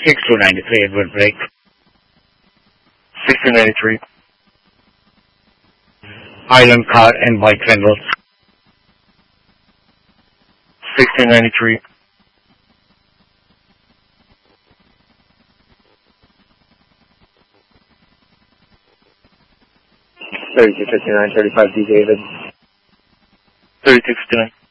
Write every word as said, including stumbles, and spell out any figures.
six two nine three, Edward Break. six two nine three. Island Car and Bike Rentals. six two nine three. thirty-two fifty-nine, thirty-five D David. thirty-two fifty-nine.